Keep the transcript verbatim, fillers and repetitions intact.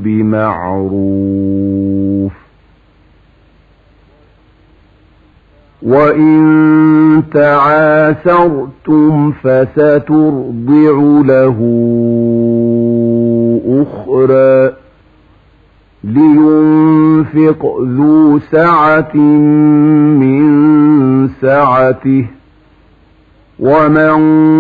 بمعروف. وإن تعاسرتم فسترضع له أخرى لينفق ذو سعة من سعته ومن